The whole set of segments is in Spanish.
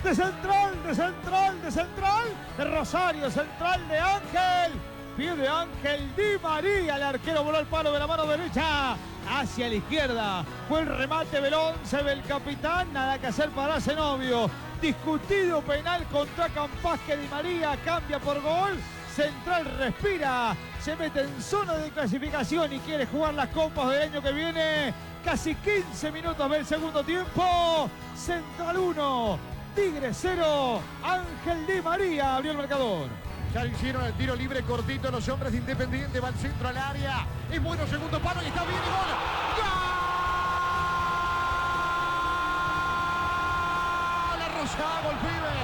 de Central, de Rosario, Central de Ángel. Pie de Ángel Di María, el arquero voló el palo de la mano derecha hacia la izquierda. Fue el remate Belón, se ve el capitán, nada que hacer para Zenobio. Discutido penal contra Campas que Di María cambia por gol. Central respira, se mete en zona de clasificación y quiere jugar las copas del año que viene. Casi 15 minutos del segundo tiempo. Central 1, Tigre 0. Ángel Di María abrió el marcador. Ya hicieron el tiro libre cortito los hombres de Independiente. Va al centro al área. Es bueno, segundo palo y está bien y gol. ¡Gol! Arrollado el pibe.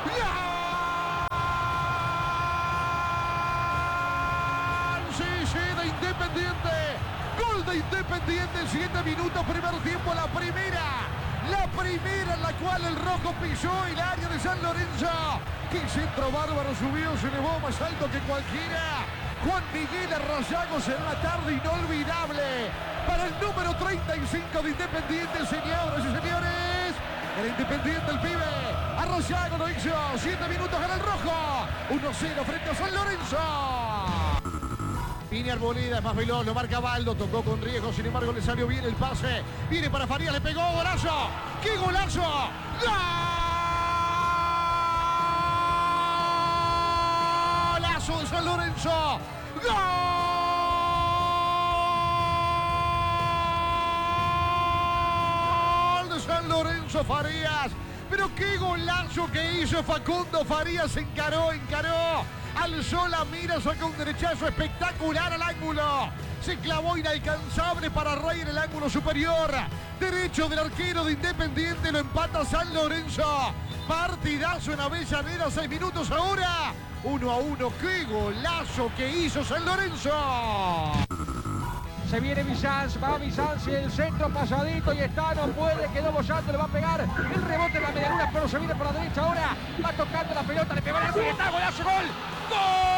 ¡Gol! Sí, de Independiente. Gol de Independiente en 7 minutos, primer tiempo, la primera en la cual el rojo pisó el área de San Lorenzo. ¡Qué centro bárbaro subió! Se elevó más alto que cualquiera. Juan Miguel Arrayagos en una tarde inolvidable para el número 35 de Independiente, señoras y señores. El Independiente, el pibe. Arrayagos lo hizo. 7 minutos gana el rojo. 1-0 frente a San Lorenzo. Viene Arboleda, es más veloz, lo marca Baldo, tocó con riesgo, sin embargo le salió bien el pase. Viene para Farías, le pegó, golazo. ¡Qué golazo! ¡Golazo de San Lorenzo! ¡Gol de San Lorenzo Farías! Pero qué golazo que hizo Facundo Farías, encaró. Alzó la mira, sacó un derechazo espectacular al ángulo. Se clavó inalcanzable para Rey en el ángulo superior. Derecho del arquero de Independiente, lo empata San Lorenzo. Partidazo en Avellaneda, 6 minutos ahora. 1-1, qué golazo que hizo San Lorenzo. Se viene Bizanz, va Bizanz y el centro pasadito y está, no puede, quedó bollando, le va a pegar el rebote en la medialuna, pero se viene por la derecha ahora, va tocando la pelota, le pegó a la fiesta, golazo, gol, ¡gol!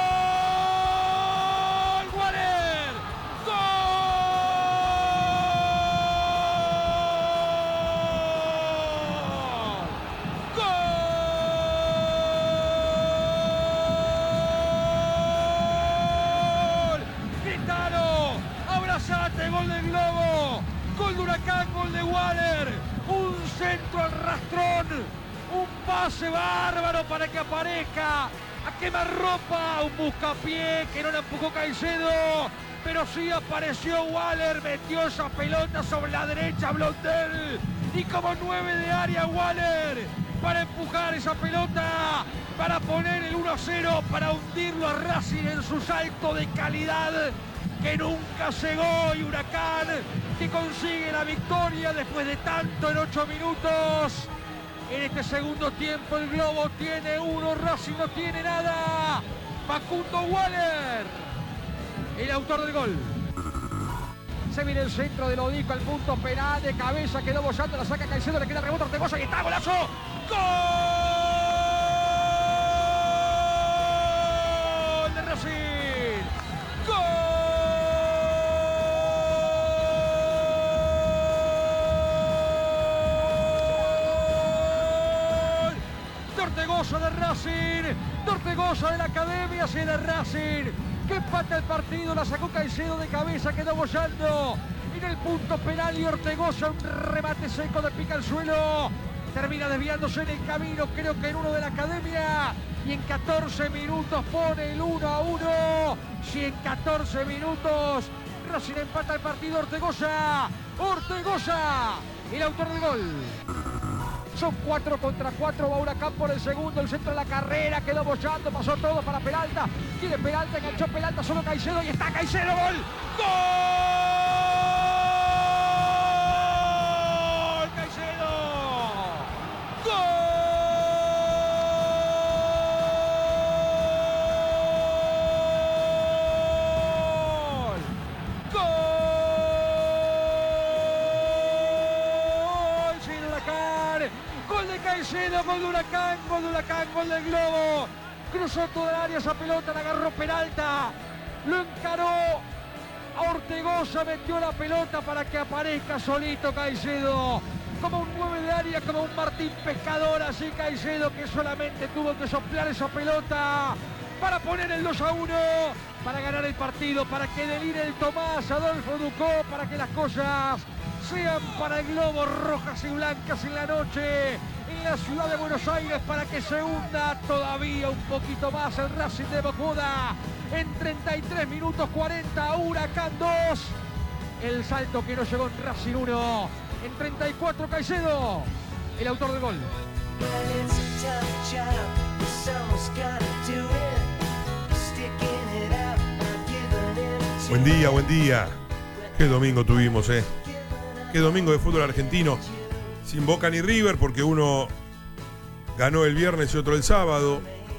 ¡Waller! ¡Gol! Gol del Globo, gol de Huracán, gol de Waller, un centro al rastrón, un pase bárbaro para que aparezca a quemarropa, un buscapié que no le empujó Caicedo, pero sí apareció Waller, metió esa pelota sobre la derecha Blondel y como 9 de área Waller para empujar esa pelota, para poner el 1-0, para hundirlo a Racing en su salto de calidad que nunca cegó, y Huracán que consigue la victoria después de tanto en 8 minutos. En este segundo tiempo el Globo tiene 1, Racing no tiene nada. Facundo Waller, el autor del gol. Se viene el centro de Lodico al punto penal, de cabeza quedó bollando, la saca Caicedo, le queda el rebote a Ortegoza y está, golazo. ¡Gol de Racing! ¡Gol! Ortegoza de Racing, de Ortegoza de la Academia, sí, de Racing, que empata el partido, la sacó Caicedo de cabeza, quedó bollando en el punto penal y Ortegoza, un remate seco de pica al suelo, termina desviándose en el camino, creo que en uno de la Academia, y en 14 minutos pone el 1-1, si en 14 minutos Racing empata el partido, Ortegoza, el autor del gol. Son 4 contra 4, va Huracán por el segundo, el centro de la carrera, quedó bollando, pasó todo para Peralta, quiere Peralta, enganchó Peralta, solo Caicedo y está Caicedo, gol, ¡gol! ¡Caicedo! ¡Gol! Gol de Caicedo, gol de Huracán, gol del Globo. Cruzó toda el área esa pelota, la agarró Peralta, lo encaró a Ortegoza, metió la pelota para que aparezca solito Caicedo. como un 9 de área, como un Martín Pescador, allí Caicedo, que solamente tuvo que soplar esa pelota para poner el 2-1, para ganar el partido, para que delire el Tomás Adolfo Ducó, para que las cosas sean para el globo rojas y blancas en la noche, en la ciudad de Buenos Aires, para que se hunda todavía un poquito más el Racing de Bocuda. En 33 minutos 40, Huracán 2, el salto que no llegó en Racing 1. En 34, Caicedo, el autor del gol. Buen día, buen día. Qué domingo tuvimos, Qué domingo de fútbol argentino. Sin Boca ni River, porque uno ganó el viernes y otro el sábado.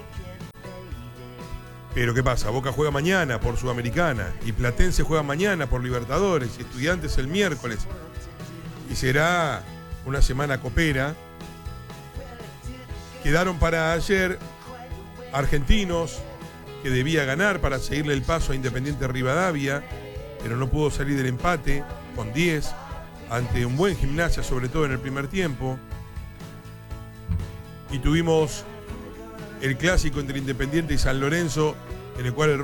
Pero ¿qué pasa? Boca juega mañana por Sudamericana y Platense juega mañana por Libertadores y Estudiantes el miércoles. Y será una semana copera. Quedaron para ayer Argentinos, que debía ganar para seguirle el paso a Independiente Rivadavia, pero no pudo salir del empate con 10 ante un buen Gimnasia, sobre todo en el primer tiempo. Y tuvimos el clásico entre Independiente y San Lorenzo, en el cual el